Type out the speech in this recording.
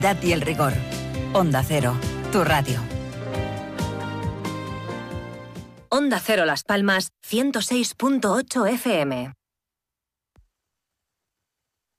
y el rigor. Onda Cero, tu radio. Onda Cero Las Palmas, 106.8 FM.